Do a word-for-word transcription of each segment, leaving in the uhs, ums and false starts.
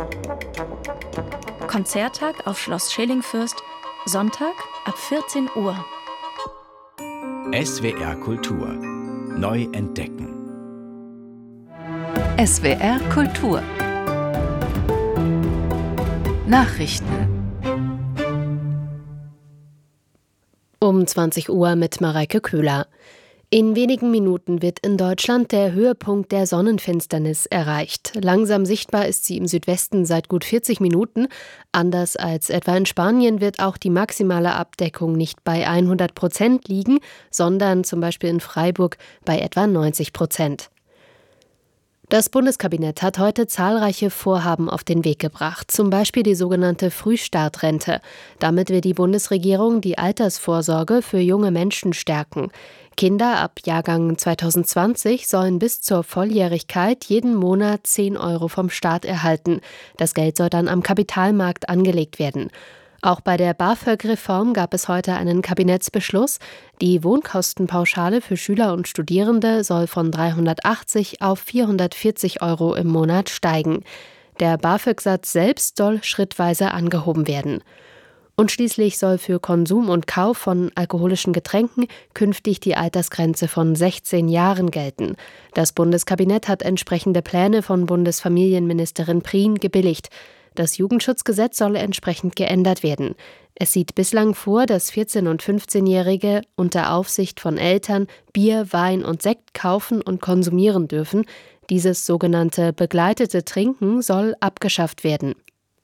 Konzerttag auf Schloss Schilingfürst, Sonntag ab vierzehn Uhr. S W R Kultur. Neu entdecken. S W R Kultur. Nachrichten. Um zwanzig Uhr mit Mareike Köhler. In wenigen Minuten wird in Deutschland der Höhepunkt der Sonnenfinsternis erreicht. Langsam sichtbar ist sie im Südwesten seit gut vierzig Minuten. Anders als etwa in Spanien wird auch die maximale Abdeckung nicht bei hundert Prozent liegen, sondern zum Beispiel in Freiburg bei etwa neunzig Prozent. Das Bundeskabinett hat heute zahlreiche Vorhaben auf den Weg gebracht, zum Beispiel die sogenannte Frühstartrente. Damit will die Bundesregierung die Altersvorsorge für junge Menschen stärken. Kinder ab Jahrgang zwanzig zwanzig sollen bis zur Volljährigkeit jeden Monat zehn Euro vom Staat erhalten. Das Geld soll dann am Kapitalmarkt angelegt werden. Auch bei der BAföG-Reform gab es heute einen Kabinettsbeschluss. Die Wohnkostenpauschale für Schüler und Studierende soll von dreihundertachtzig auf vierhundertvierzig Euro im Monat steigen. Der BAföG-Satz selbst soll schrittweise angehoben werden. Und schließlich soll für Konsum und Kauf von alkoholischen Getränken künftig die Altersgrenze von sechzehn Jahren gelten. Das Bundeskabinett hat entsprechende Pläne von Bundesfamilienministerin Prien gebilligt. Das Jugendschutzgesetz soll entsprechend geändert werden. Es sieht bislang vor, dass vierzehn- und fünfzehnjährige unter Aufsicht von Eltern Bier, Wein und Sekt kaufen und konsumieren dürfen. Dieses sogenannte begleitete Trinken soll abgeschafft werden.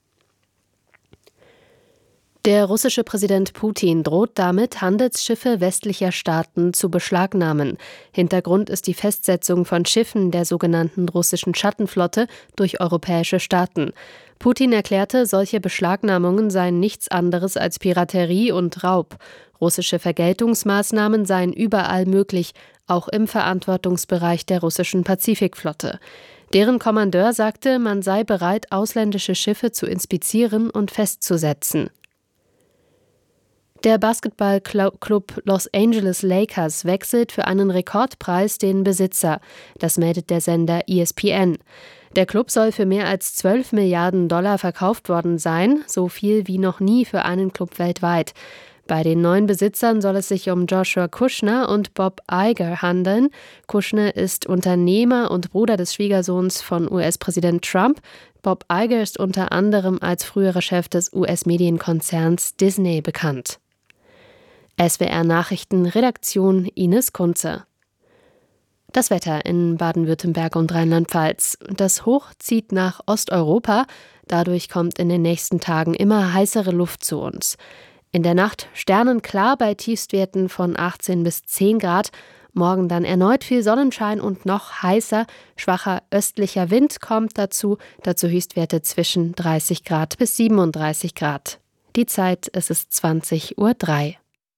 Der russische Präsident Putin droht damit, Handelsschiffe westlicher Staaten zu beschlagnahmen. Hintergrund ist die Festsetzung von Schiffen der sogenannten russischen Schattenflotte durch europäische Staaten. Putin erklärte, solche Beschlagnahmungen seien nichts anderes als Piraterie und Raub. Russische Vergeltungsmaßnahmen seien überall möglich, auch im Verantwortungsbereich der russischen Pazifikflotte. Deren Kommandeur sagte, man sei bereit, ausländische Schiffe zu inspizieren und festzusetzen. Der Basketballclub Los Angeles Lakers wechselt für einen Rekordpreis den Besitzer. Das meldet der Sender E S P N. Der Club soll für mehr als zwölf Milliarden Dollar verkauft worden sein, so viel wie noch nie für einen Club weltweit. Bei den neuen Besitzern soll es sich um Joshua Kushner und Bob Iger handeln. Kushner ist Unternehmer und Bruder des Schwiegersohns von U S-Präsident Trump. Bob Iger ist unter anderem als früherer Chef des U S-Medienkonzerns Disney bekannt. S W R Nachrichten, Redaktion Ines Kunze. Das Wetter in Baden-Württemberg und Rheinland-Pfalz. Das Hoch zieht nach Osteuropa. Dadurch kommt in den nächsten Tagen immer heißere Luft zu uns. In der Nacht sternenklar bei Tiefstwerten von achtzehn bis zehn Grad. Morgen dann erneut viel Sonnenschein und noch heißer. Schwacher östlicher Wind kommt dazu. Dazu Höchstwerte zwischen dreißig Grad bis siebenunddreißig Grad. Die Zeit, es ist zwanzig Uhr drei.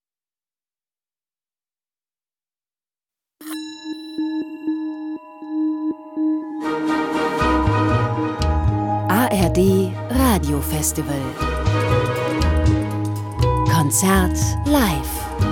A R D Radiofestival. Konzert live.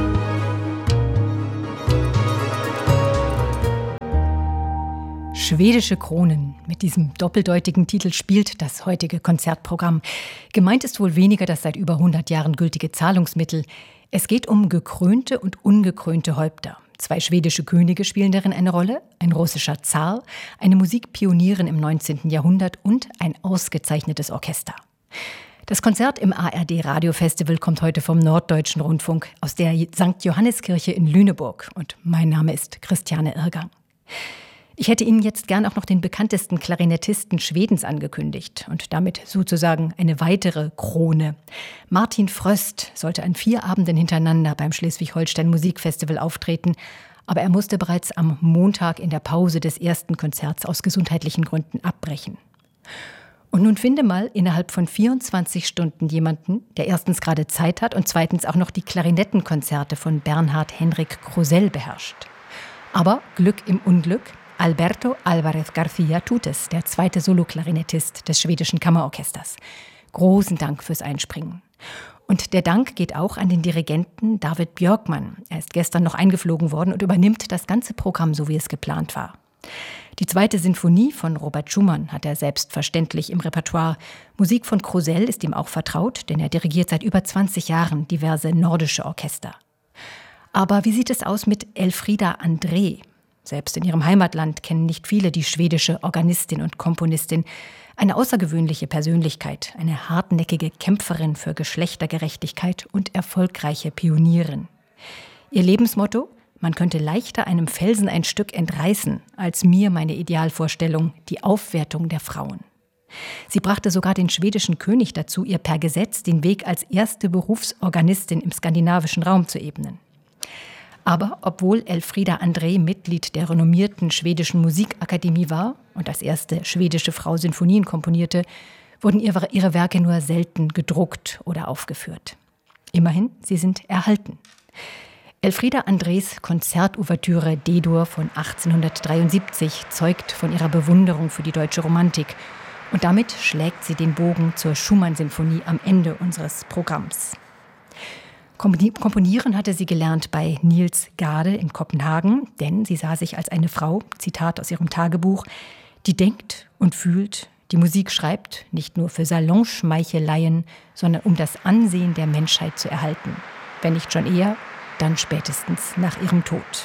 Schwedische Kronen. Mit diesem doppeldeutigen Titel spielt das heutige Konzertprogramm. Gemeint ist wohl weniger das seit über hundert Jahren gültige Zahlungsmittel. Es geht um gekrönte und ungekrönte Häupter. Zwei schwedische Könige spielen darin eine Rolle, ein russischer Zar, eine Musikpionierin im neunzehnten Jahrhundert und ein ausgezeichnetes Orchester. Das Konzert im A R D Radiofestival kommt heute vom Norddeutschen Rundfunk aus der Sankt Johanniskirche in Lüneburg. Und mein Name ist Christiane Irgang. Ich hätte Ihnen jetzt gern auch noch den bekanntesten Klarinettisten Schwedens angekündigt und damit sozusagen eine weitere Krone. Martin Fröst sollte an vier Abenden hintereinander beim Schleswig-Holstein Musikfestival auftreten, aber er musste bereits am Montag in der Pause des ersten Konzerts aus gesundheitlichen Gründen abbrechen. Und nun finde mal innerhalb von vierundzwanzig Stunden jemanden, der erstens gerade Zeit hat und zweitens auch noch die Klarinettenkonzerte von Bernhard Henrik Krosell beherrscht. Aber Glück im Unglück, Alberto Álvarez García tut es, der zweite Soloklarinettist des schwedischen Kammerorchesters. Großen Dank fürs Einspringen. Und der Dank geht auch an den Dirigenten David Björkman. Er ist gestern noch eingeflogen worden und übernimmt das ganze Programm, so wie es geplant war. Die zweite Sinfonie von Robert Schumann hat er selbstverständlich im Repertoire. Musik von Crosel ist ihm auch vertraut, denn er dirigiert seit über zwanzig Jahren diverse nordische Orchester. Aber wie sieht es aus mit Elfriede André? Selbst in ihrem Heimatland kennen nicht viele die schwedische Organistin und Komponistin. Eine außergewöhnliche Persönlichkeit, eine hartnäckige Kämpferin für Geschlechtergerechtigkeit und erfolgreiche Pionierin. Ihr Lebensmotto: Man könnte leichter einem Felsen ein Stück entreißen, als mir meine Idealvorstellung, die Aufwertung der Frauen. Sie brachte sogar den schwedischen König dazu, ihr per Gesetz den Weg als erste Berufsorganistin im skandinavischen Raum zu ebnen. Aber obwohl Elfriede André Mitglied der renommierten schwedischen Musikakademie war und als erste schwedische Frau Sinfonien komponierte, wurden ihre Werke nur selten gedruckt oder aufgeführt. Immerhin, sie sind erhalten. Elfriede Andrés Konzertouvertüre D-Dur von achtzehnhundertdreiundsiebzig zeugt von ihrer Bewunderung für die deutsche Romantik. Und damit schlägt sie den Bogen zur Schumann-Sinfonie am Ende unseres Programms. Komponieren hatte sie gelernt bei Niels Gade in Kopenhagen, denn sie sah sich als eine Frau, Zitat aus ihrem Tagebuch, die denkt und fühlt, die Musik schreibt, nicht nur für Salonschmeicheleien, sondern um das Ansehen der Menschheit zu erhalten. Wenn nicht schon eher, dann spätestens nach ihrem Tod.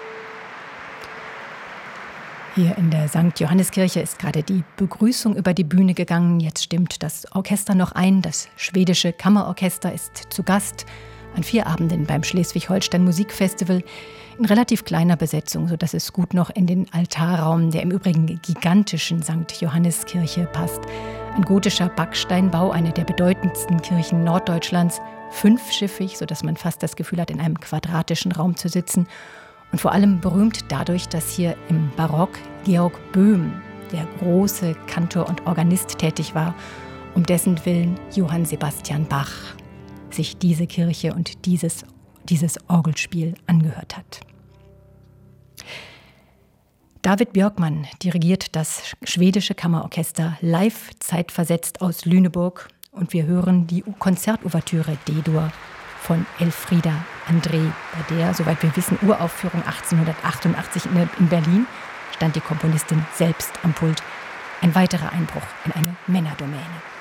Hier in der Sankt Johanneskirche ist gerade die Begrüßung über die Bühne gegangen. Jetzt stimmt das Orchester noch ein. Das schwedische Kammerorchester ist zu Gast an vier Abenden beim Schleswig-Holstein Musikfestival in relativ kleiner Besetzung, sodass es gut noch in den Altarraum der im Übrigen gigantischen Sankt Johanneskirche passt. Ein gotischer Backsteinbau, eine der bedeutendsten Kirchen Norddeutschlands, fünfschiffig, sodass man fast das Gefühl hat, in einem quadratischen Raum zu sitzen. Und vor allem berühmt dadurch, dass hier im Barock Georg Böhm, der große Kantor und Organist, tätig war, um dessen Willen Johann Sebastian Bach sich diese Kirche und dieses, dieses Orgelspiel angehört hat. David Björkman dirigiert das schwedische Kammerorchester live zeitversetzt aus Lüneburg und wir hören die Konzertouvertüre D-Dur von Elfriede André, bei der, soweit wir wissen, Uraufführung achtzehnhundertachtundachtzig in Berlin, stand die Komponistin selbst am Pult. Ein weiterer Einbruch in eine Männerdomäne.